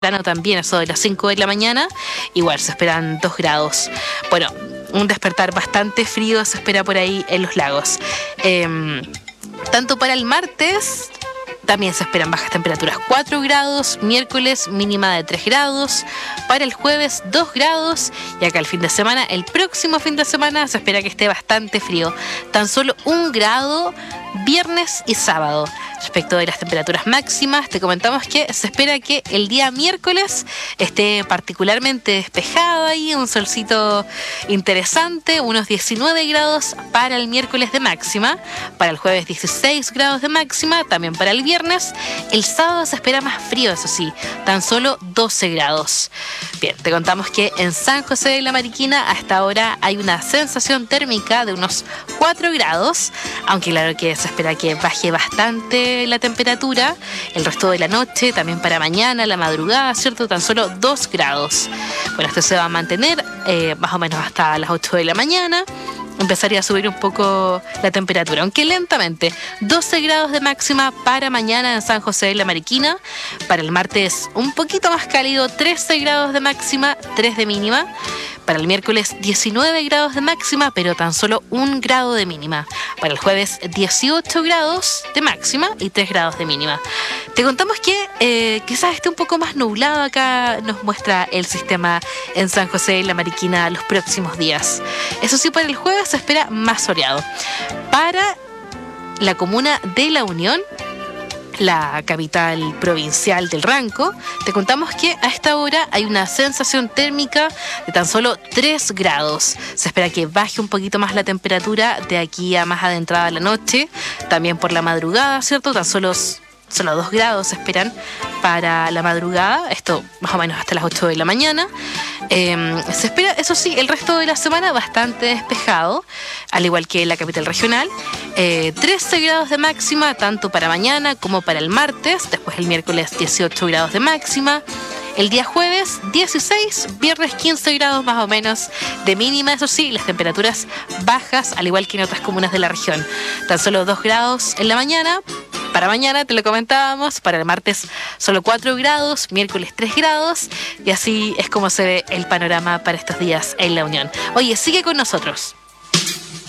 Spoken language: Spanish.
temprano también, eso de las 5 de la mañana, igual se esperan 2 grados. Bueno, un despertar bastante frío se espera por ahí en los lagos. Tanto para el martes, también se esperan bajas temperaturas, 4 grados, miércoles mínima de 3 grados, para el jueves 2 grados, y acá el fin de semana, el próximo fin de semana se espera que esté bastante frío, tan solo 1 grado viernes y sábado. Respecto de las temperaturas máximas, te comentamos que se espera que el día miércoles esté particularmente despejado ahí, un solcito interesante, unos 19 grados para el miércoles de máxima, para el jueves 16 grados de máxima, también para el viernes. El sábado se espera más frío, eso sí, tan solo 12 grados. Bien, te contamos que en San José de la Mariquina hasta ahora hay una sensación térmica de unos 4 grados, aunque claro que se espera que baje bastante la temperatura el resto de la noche, también para mañana, la madrugada, ¿cierto? Tan solo 2 grados. Bueno, esto se va a mantener más o menos hasta las 8 de la mañana. Empezaría a subir un poco la temperatura, aunque lentamente. 12 grados de máxima para mañana en San José de la Mariquina. Para el martes un poquito más cálido, 13 grados de máxima, 3 de mínima. Para el miércoles 19 grados de máxima, pero tan solo 1 grado de mínima. Para el jueves 18 grados de máxima y 3 grados de mínima. Te contamos que quizás esté un poco más nublado acá, nos muestra el sistema en San José de la Mariquina los próximos días. Eso sí, para el jueves se espera más soleado. Para la comuna de La Unión, la capital provincial del Ranco, te contamos que a esta hora hay una sensación térmica de tan solo 3 grados. Se espera que baje un poquito más la temperatura de aquí a más adentrada la noche, también por la madrugada, ¿cierto? Tan solo 2 grados se esperan para la madrugada, esto más o menos hasta las 8 de la mañana. Se espera, eso sí, el resto de la semana bastante despejado, al igual que la capital regional. 13 grados de máxima, tanto para mañana como para el martes. Después el miércoles 18 grados de máxima. El día jueves 16, viernes 15 grados más o menos de mínima, eso sí, las temperaturas bajas, al igual que en otras comunas de la región. Tan solo 2 grados en la mañana. Para mañana, te lo comentábamos, para el martes solo 4 grados, miércoles 3 grados, y así es como se ve el panorama para estos días en La Unión. Oye, sigue con nosotros.